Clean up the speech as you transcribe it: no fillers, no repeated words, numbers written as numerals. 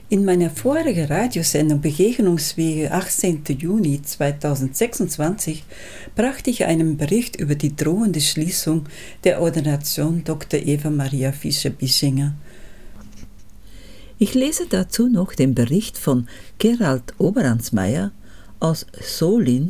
In meiner vorigen Radiosendung Begegnungswege 18. Juni 2026 brachte ich einen Bericht über die drohende Schließung der Ordination Dr. Eva Maria Fischer-Bischinger. Ich lese dazu noch den Bericht von Gerald Oberansmeier aus Solins